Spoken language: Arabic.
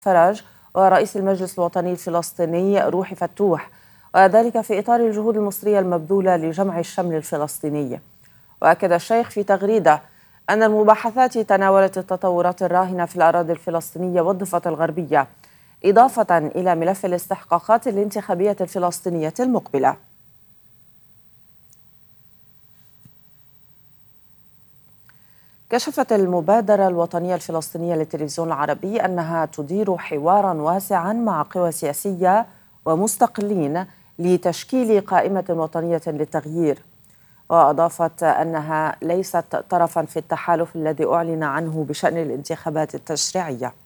فرج ورئيس المجلس الوطني الفلسطيني روحي فتوح، وذلك في إطار الجهود المصرية المبذولة لجمع الشمل الفلسطيني. وأكد الشيخ في تغريدة أن المباحثات تناولت التطورات الراهنة في الأراضي الفلسطينية والضفة الغربية، إضافة إلى ملف الاستحقاقات الانتخابية الفلسطينية المقبلة. كشفت المبادرة الوطنية الفلسطينية للتلفزيون العربي أنها تدير حوارا واسعا مع قوى سياسية ومستقلين لتشكيل قائمة وطنية للتغيير، وأضافت أنها ليست طرفا في التحالف الذي أعلن عنه بشأن الانتخابات التشريعية.